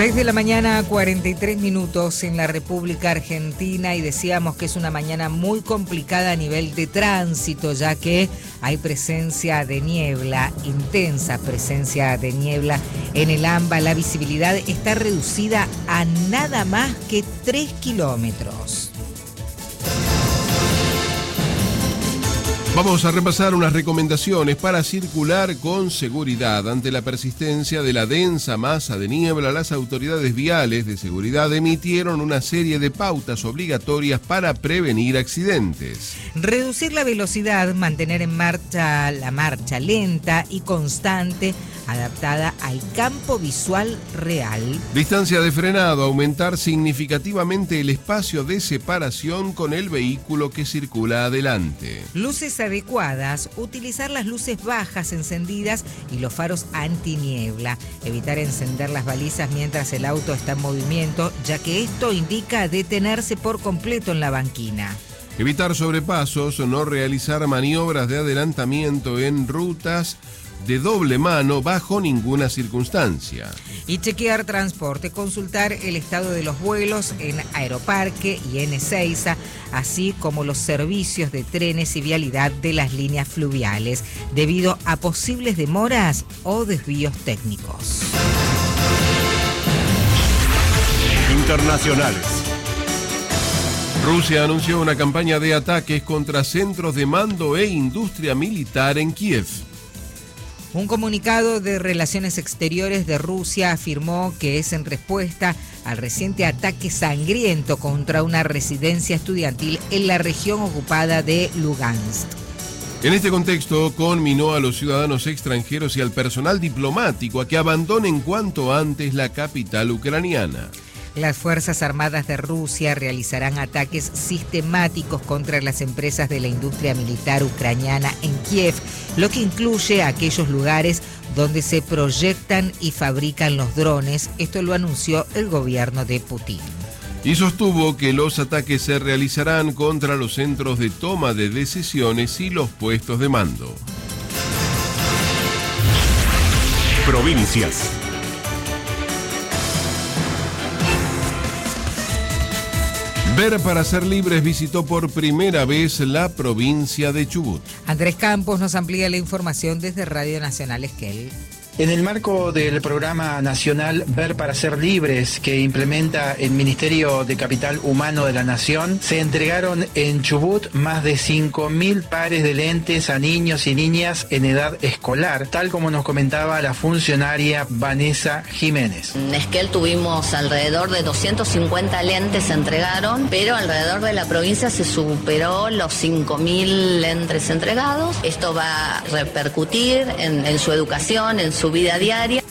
6 de la mañana, 43 minutos en la República Argentina, y decíamos que es una mañana muy complicada a nivel de tránsito, ya que hay presencia de niebla, intensa presencia de niebla en el AMBA. La visibilidad está reducida a nada más que 3 kilómetros. Vamos a repasar unas recomendaciones para circular con seguridad. Ante la persistencia de la densa masa de niebla, las autoridades viales de seguridad emitieron una serie de pautas obligatorias para prevenir accidentes. Reducir la velocidad, mantener en marcha la marcha lenta y constante, adaptada al campo visual real. Distancia de frenado, aumentar significativamente el espacio de separación con el vehículo que circula adelante. Luces adecuadas, utilizar las luces bajas encendidas y los faros antiniebla. Evitar encender las balizas mientras el auto está en movimiento, ya que esto indica detenerse por completo en la banquina. Evitar sobrepasos, no realizar maniobras de adelantamiento en rutas de doble mano bajo ninguna circunstancia. Y chequear transporte, consultar el estado de los vuelos en Aeroparque y en Ezeiza, así como los servicios de trenes y vialidad de las líneas fluviales, debido a posibles demoras o desvíos técnicos. Internacionales. Rusia anunció una campaña de ataques contra centros de mando e industria militar en Kiev. Un comunicado de Relaciones Exteriores de Rusia afirmó que es en respuesta al reciente ataque sangriento contra una residencia estudiantil en la región ocupada de Lugansk. En este contexto, conminó a los ciudadanos extranjeros y al personal diplomático a que abandonen cuanto antes la capital ucraniana. Las Fuerzas Armadas de Rusia realizarán ataques sistemáticos contra las empresas de la industria militar ucraniana en Kiev, lo que incluye aquellos lugares donde se proyectan y fabrican los drones. Esto lo anunció el gobierno de Putin. Y sostuvo que los ataques se realizarán contra los centros de toma de decisiones y los puestos de mando. Provincias. Ver para ser libres visitó por primera vez la provincia de Chubut. Andrés Campos nos amplía la información desde Radio Nacional Esquel. En el marco del programa nacional Ver para ser libres, que implementa el Ministerio de Capital Humano de la Nación, se entregaron en Chubut más de 5.000 pares de lentes a niños y niñas en edad escolar, tal como nos comentaba la funcionaria Vanessa Jiménez. En Esquel tuvimos alrededor de 250 lentes se entregaron, pero alrededor de la provincia se superó los 5.000 lentes entregados. Esto va a repercutir en su educación, en su vida diaria.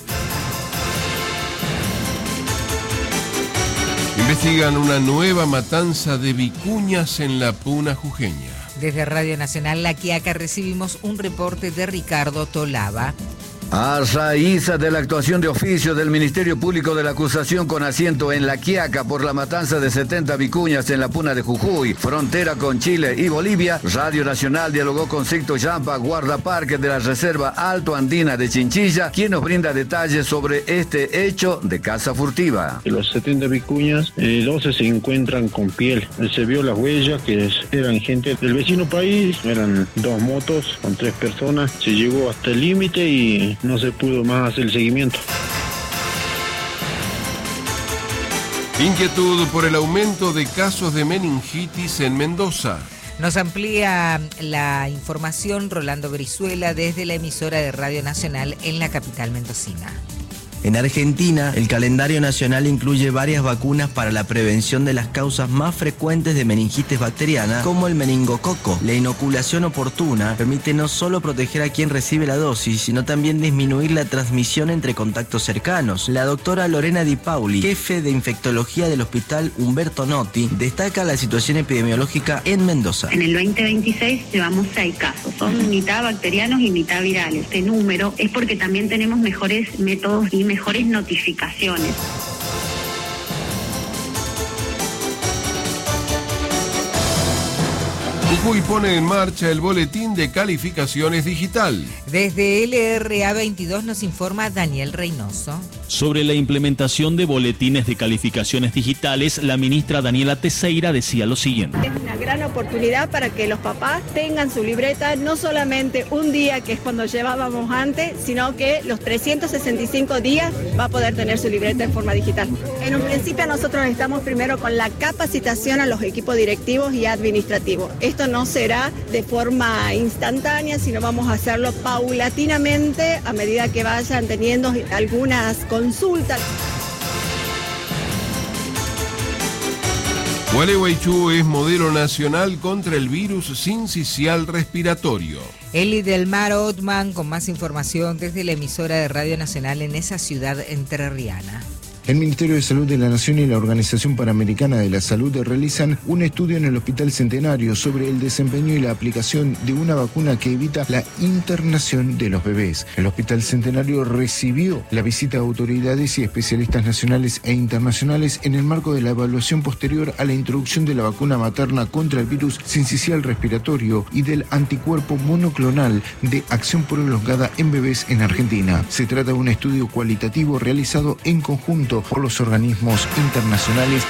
Investigan una nueva matanza de vicuñas en la Puna jujeña. Desde Radio Nacional La Quiaca recibimos un reporte de Ricardo Tolava. A raíz de la actuación de oficio del Ministerio Público de la Acusación con asiento en La Quiaca por la matanza de 70 vicuñas en la Puna de Jujuy, frontera con Chile y Bolivia, Radio Nacional dialogó con Sixto Yampa, guardaparque de la Reserva Alto Andina de Chinchilla, quien nos brinda detalles sobre este hecho de caza furtiva. De los 70 vicuñas, 12 se encuentran con piel. Se vio las huellas que eran gente del vecino país, eran 2 motos con 3 personas. Se llegó hasta el límite y no se pudo más hacer el seguimiento. Inquietud por el aumento de casos de meningitis en Mendoza. Nos amplía la información Rolando Brizuela desde la emisora de Radio Nacional en la capital mendocina. En Argentina, el calendario nacional incluye varias vacunas para la prevención de las causas más frecuentes de meningitis bacteriana, como el meningococo. La inoculación oportuna permite no solo proteger a quien recibe la dosis, sino también disminuir la transmisión entre contactos cercanos. La doctora Lorena Di Pauli, jefe de infectología del Hospital Humberto Notti, destaca la situación epidemiológica en Mendoza. En el 2026 llevamos 6 casos, son mitad bacterianos y mitad virales. Este número es porque también tenemos mejores métodos y mejores notificaciones. Jujuy pone en marcha el boletín de calificaciones digital. Desde LRA 22 nos informa Daniel Reynoso. Sobre la implementación de boletines de calificaciones digitales, la ministra Daniela Teixeira decía lo siguiente. Es una gran oportunidad para que los papás tengan su libreta, no solamente un día, que es cuando llevábamos antes, sino que los 365 días va a poder tener su libreta en forma digital. En un principio nosotros estamos primero con la capacitación a los equipos directivos y administrativos. Esto no será de forma instantánea, sino vamos a hacerlo paulatinamente a medida que vayan teniendo algunas consultas. Gualeguaychú es modelo nacional contra el virus sincicial respiratorio. Eli del Mar Otman con más información desde la emisora de Radio Nacional en esa ciudad entrerriana. El Ministerio de Salud de la Nación y la Organización Panamericana de la Salud realizan un estudio en el Hospital Centenario sobre el desempeño y la aplicación de una vacuna que evita la internación de los bebés. El Hospital Centenario recibió la visita de autoridades y especialistas nacionales e internacionales en el marco de la evaluación posterior a la introducción de la vacuna materna contra el virus sincicial respiratorio y del anticuerpo monoclonal de acción prolongada en bebés en Argentina. Se trata de un estudio cualitativo realizado en conjunto por los organismos internacionales.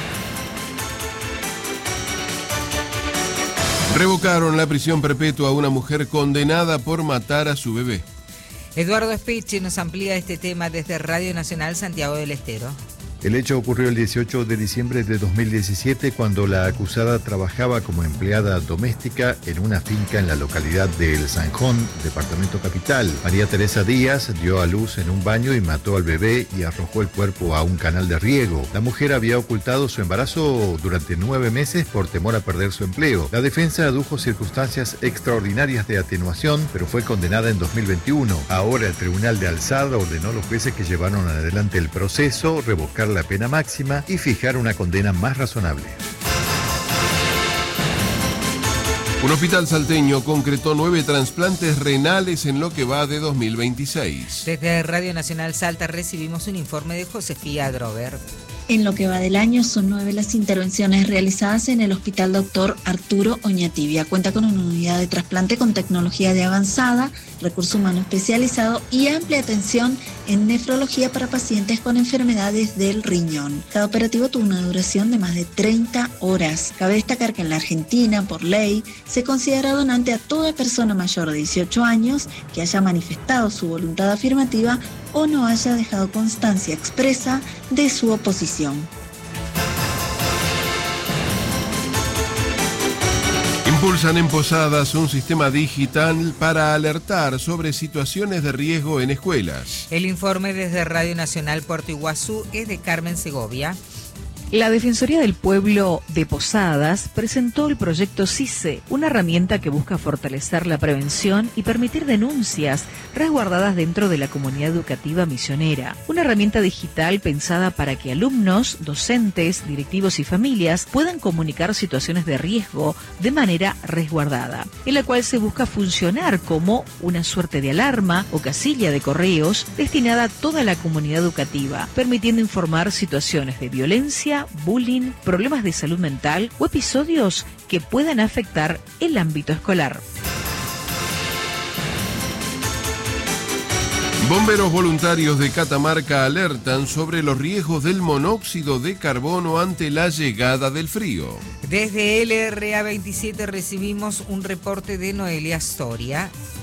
Revocaron la prisión perpetua a una mujer condenada por matar a su bebé. Eduardo Spicci nos amplía este tema desde Radio Nacional Santiago del Estero. El hecho ocurrió el 18 de diciembre de 2017 cuando la acusada trabajaba como empleada doméstica en una finca en la localidad de El Zanjón, departamento capital. María Teresa Díaz dio a luz en un baño y mató al bebé y arrojó el cuerpo a un canal de riego. La mujer había ocultado su embarazo durante 9 meses por temor a perder su empleo. La defensa adujo circunstancias extraordinarias de atenuación, pero fue condenada en 2021. Ahora el Tribunal de Alzada ordenó a los jueces que llevaron adelante el proceso revocar la pena máxima y fijar una condena más razonable. Un hospital salteño concretó 9 trasplantes renales en lo que va de 2026. Desde Radio Nacional Salta recibimos un informe de Josefía Drover. En lo que va del año son 9 las intervenciones realizadas en el Hospital Dr. Arturo Oñatibia. Cuenta con una unidad de trasplante con tecnología de avanzada, recurso humano especializado y amplia atención en nefrología para pacientes con enfermedades del riñón. Cada operativo tuvo una duración de más de 30 horas. Cabe destacar que en la Argentina, por ley, se considera donante a toda persona mayor de 18 años que haya manifestado su voluntad afirmativa o no haya dejado constancia expresa de su oposición. Impulsan en Posadas un sistema digital para alertar sobre situaciones de riesgo en escuelas. El informe desde Radio Nacional Puerto Iguazú es de Carmen Segovia. La Defensoría del Pueblo de Posadas presentó el proyecto CICE, una herramienta que busca fortalecer la prevención y permitir denuncias resguardadas dentro de la comunidad educativa misionera. Una herramienta digital pensada para que alumnos, docentes, directivos y familias puedan comunicar situaciones de riesgo de manera resguardada, en la cual se busca funcionar como una suerte de alarma o casilla de correos destinada a toda la comunidad educativa, permitiendo informar situaciones de violencia, bullying, problemas de salud mental o episodios que puedan afectar el ámbito escolar. Bomberos voluntarios de Catamarca alertan sobre los riesgos del monóxido de carbono ante la llegada del frío. Desde LRA 27 recibimos un reporte de Noelia Soria.